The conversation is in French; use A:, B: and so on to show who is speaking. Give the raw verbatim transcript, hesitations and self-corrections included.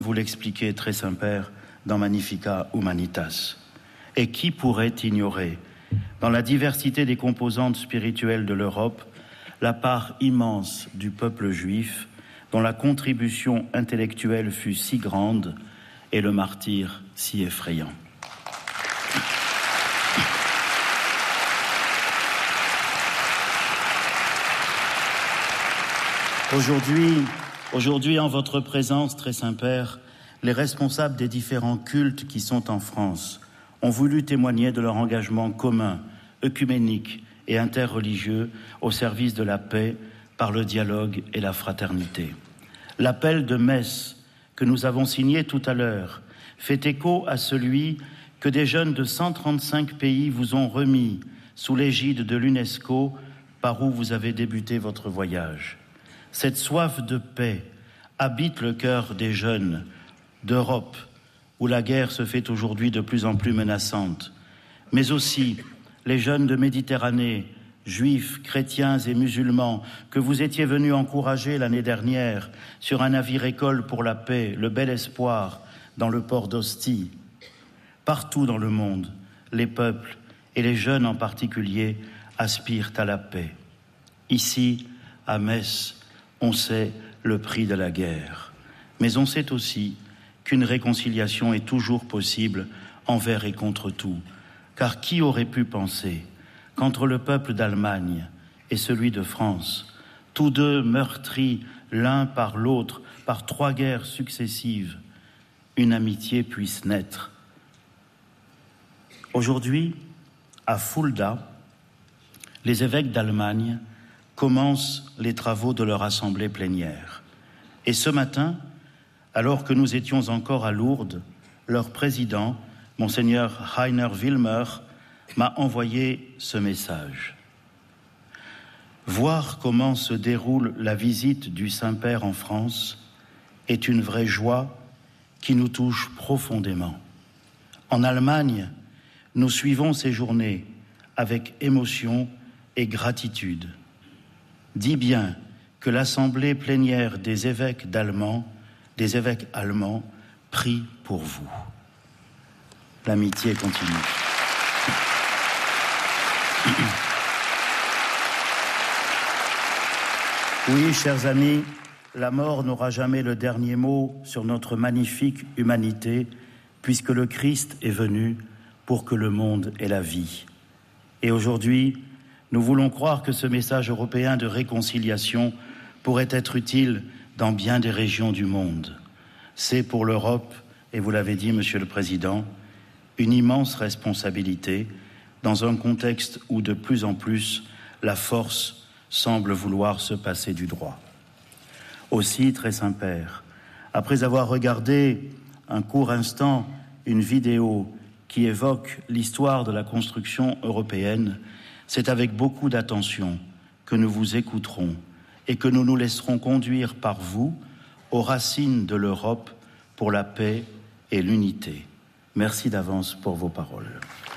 A: vous l'expliquez, très Saint-Père, dans Magnificat Humanitas. Et qui pourrait ignorer, dans la diversité des composantes spirituelles de l'Europe, la part immense du peuple juif, dont la contribution intellectuelle fut si grande et le martyre si effrayant. Aujourd'hui, aujourd'hui, en votre présence, très Saint-Père, les responsables des différents cultes qui sont en France ont voulu témoigner de leur engagement commun, œcuménique et interreligieux au service de la paix par le dialogue et la fraternité. L'appel de Metz que nous avons signé tout à l'heure fait écho à celui que des jeunes de cent trente-cinq pays vous ont remis sous l'égide de l'UNESCO par où vous avez débuté votre voyage. Cette soif de paix habite le cœur des jeunes d'Europe, où la guerre se fait aujourd'hui de plus en plus menaçante, mais aussi les jeunes de Méditerranée, juifs, chrétiens et musulmans, que vous étiez venus encourager l'année dernière sur un navire-école pour la paix, le Bel Espoir, dans le port d'Ostie. Partout dans le monde, les peuples, et les jeunes en particulier, aspirent à la paix. Ici, à Metz, on sait le prix de la guerre, mais on sait aussi qu'une réconciliation est toujours possible envers et contre tout. Car qui aurait pu penser qu'entre le peuple d'Allemagne et celui de France, tous deux meurtris l'un par l'autre par trois guerres successives, une amitié puisse naître. Aujourd'hui, à Fulda, les évêques d'Allemagne commencent les travaux de leur assemblée plénière. Et ce matin, alors que nous étions encore à Lourdes, leur président, Monseigneur Heiner Wilmer, m'a envoyé ce message. Voir comment se déroule la visite du Saint-Père en France est une vraie joie qui nous touche profondément. En Allemagne, nous suivons ces journées avec émotion et gratitude. Dis bien que l'assemblée plénière des évêques d'Allemands, des évêques allemands, prie pour vous. L'amitié continue. Oui, chers amis, la mort n'aura jamais le dernier mot sur notre magnifique humanité, puisque le Christ est venu pour que le monde ait la vie. Et aujourd'hui, nous voulons croire que ce message européen de réconciliation pourrait être utile dans bien des régions du monde. C'est pour l'Europe, et vous l'avez dit, Monsieur le Président, une immense responsabilité dans un contexte où de plus en plus la force semble vouloir se passer du droit. Aussi, très Saint-Père, après avoir regardé un court instant une vidéo qui évoque l'histoire de la construction européenne, c'est avec beaucoup d'attention que nous vous écouterons et que nous nous laisserons conduire par vous aux racines de l'Europe pour la paix et l'unité. Merci d'avance pour vos paroles.